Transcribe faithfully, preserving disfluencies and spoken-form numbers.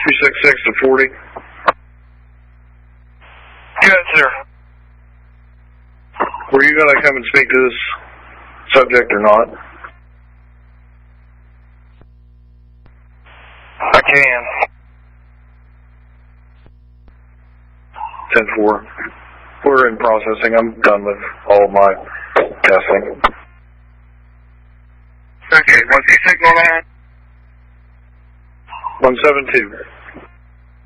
two six six to forty. Good, sir. Were you going to come and speak to this subject or not? I can. ten four. We're in processing. I'm done with all my testing. Okay, what's the signal now? one seven two.